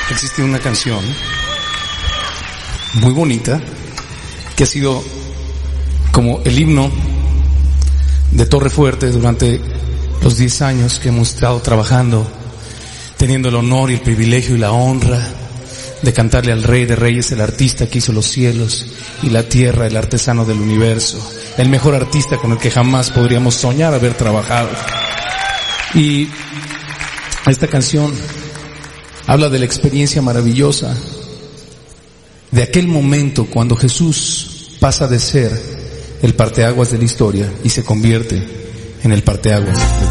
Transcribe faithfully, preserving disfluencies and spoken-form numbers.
existe una canción muy bonita que ha sido como el himno de Torre Fuerte durante los diez años que hemos estado trabajando, teniendo el honor y el privilegio y la honra de cantarle al Rey de Reyes, el artista que hizo los cielos y la tierra, el artesano del universo, el mejor artista con el que jamás podríamos soñar haber trabajado. Y esta canción habla de la experiencia maravillosa de aquel momento cuando Jesús pasa de ser el parteaguas de la historia y se convierte en el parteaguas de